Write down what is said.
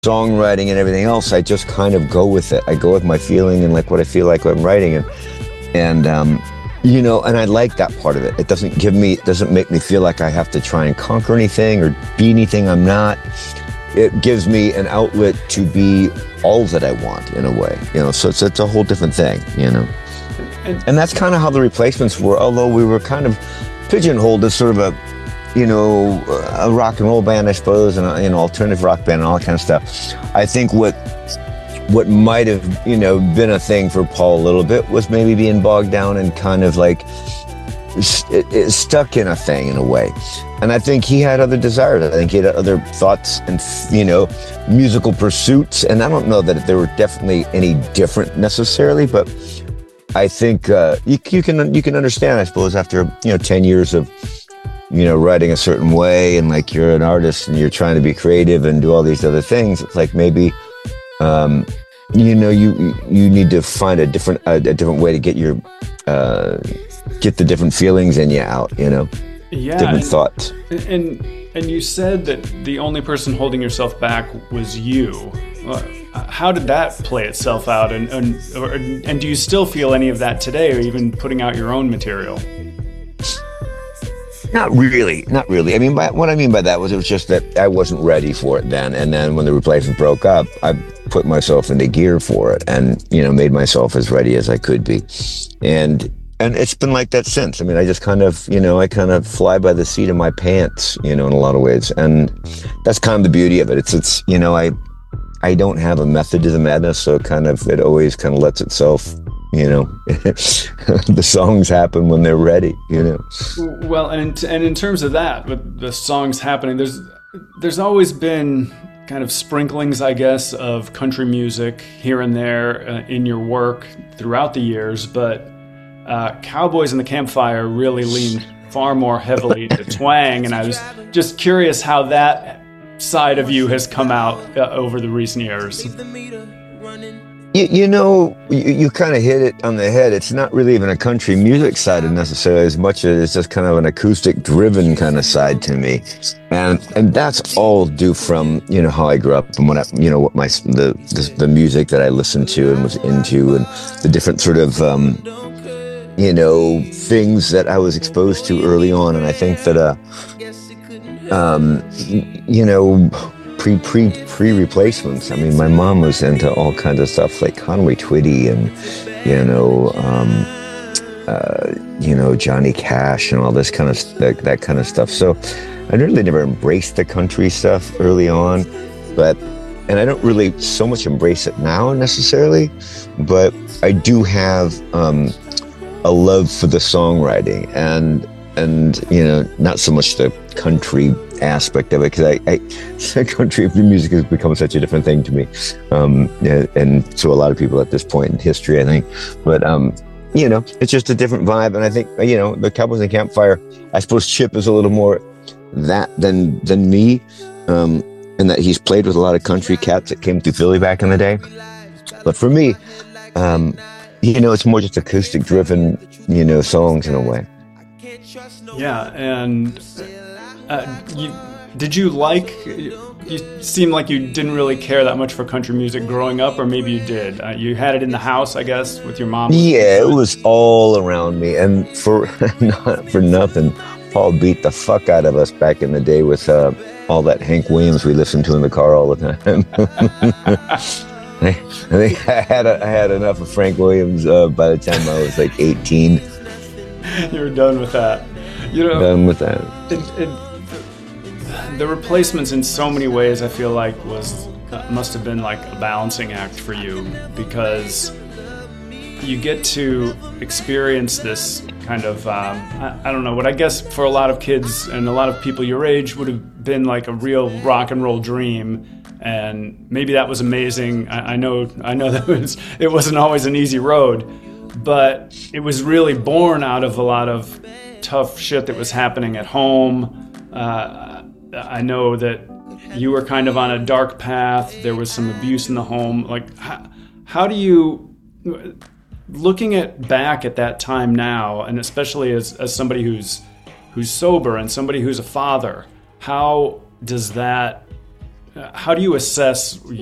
songwriting and everything else, I just kind of go with it. I go with my feeling and like what I feel like when I'm writing, and and I like that part of it. It doesn't make me feel like I have to try and conquer anything or be anything I'm not. It gives me an outlet to be all that I want in a way, so it's a whole different thing. And that's kind of how the Replacements were, although we were kind of pigeonholed as sort of a rock and roll band, I suppose, and an alternative rock band and all that kind of stuff. I think what might have, been a thing for Paul a little bit was maybe being bogged down and kind of like stuck in a thing in a way. And I think he had other desires. I think he had other thoughts and, musical pursuits. And I don't know that they were definitely any different necessarily, but I think you can understand, I suppose, after 10 years of writing a certain way, and like you're an artist and you're trying to be creative and do all these other things. It's like maybe you need to find a different way to get your get the different feelings in you out. Different thoughts. And you said that the only person holding yourself back was you. How did that play itself out? And do you still feel any of that today, or even putting out your own material? Not really. I mean, what I mean by that was it was just that I wasn't ready for it then. And then when the Replacements broke up, I put myself into gear for it and, made myself as ready as I could be. And it's been like that since. I mean, I just kind of, I kind of fly by the seat of my pants, in a lot of ways. And that's kind of the beauty of it. It's I don't have a method to the madness, so it always kind of lets itself, the songs happen when they're ready, Well, and in terms of that, with the songs happening, there's always been kind of sprinklings, I guess, of country music here and there in your work throughout the years, but Cowboys and the Campfire really leaned far more heavily to twang, and I was just curious how that side of you has come out over the recent years. You kind of hit it on the head. It's not really even a country music side necessarily as much as it's just kind of an acoustic driven kind of side to me. And that's all due from, how I grew up and what the music that I listened to and was into, and the different sort of, things that I was exposed to early on. And I think that, pre-Replacements. I mean, my mom was into all kinds of stuff like Conway Twitty and, Johnny Cash and all this kind of that kind of stuff. So I really never embraced the country stuff early on, and I don't really so much embrace it now necessarily, but I do have a love for the songwriting and not so much the country aspect of it, because country music has become such a different thing to me, and to a lot of people at this point in history, I think. But it's just a different vibe, and I think the Cowboys and Campfire, I suppose Chip is a little more that than me, and that he's played with a lot of country cats that came through Philly back in the day. But for me, it's more just acoustic driven, songs in a way. Yeah, and you seem like you didn't really care that much for country music growing up, or maybe you did. You had it in the house, I guess, with your mom. Yeah, it was all around me, and for not for nothing, Paul beat the fuck out of us back in the day with all that Hank Williams we listened to in the car all the time. I think I had enough of Frank Williams by the time I was like 18. You were done with that. Done with that. The Replacements, in so many ways, I feel like must have been like a balancing act for you, because you get to experience this kind of I don't know, what I guess for a lot of kids and a lot of people your age would have been like a real rock and roll dream. And maybe that was amazing. I know that it wasn't always an easy road, but it was really born out of a lot of tough shit that was happening at home. I know that you were kind of on a dark path. There was some abuse in the home. Like, how do you, looking back at that time now, and especially as somebody who's sober and somebody who's a father, how does that how do you assess